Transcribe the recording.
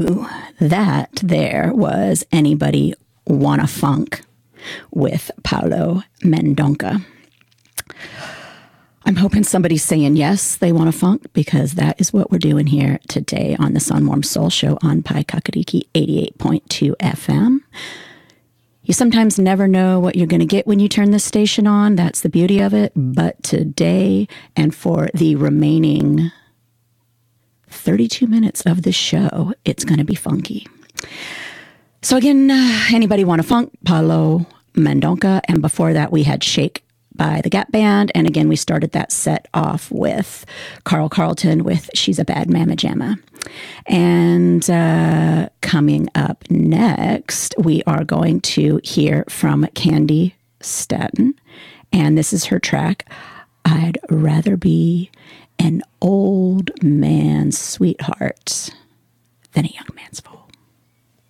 you. That there was Anybody Wanna Funk with Paulo Mendonca. I'm hoping somebody's saying yes, they want to funk, because that is what we're doing here today on the Sunwarm Soul Show on Pai Kakariki 88.2 FM. You sometimes never know what you're going to get when you turn this station on. That's the beauty of it. But today, and for the remaining 32 minutes of the show, it's going to be funky. So again, Anybody Wanna Funk, Paulo Mendonca, and before that we had Shake by the Gap Band, and again we started that set off with Carl Carlton with She's a Bad Mamma Jamma. And coming up next, we are going to hear from Candy Staton, and this is her track, I'd Rather Be an Old Man's Sweetheart.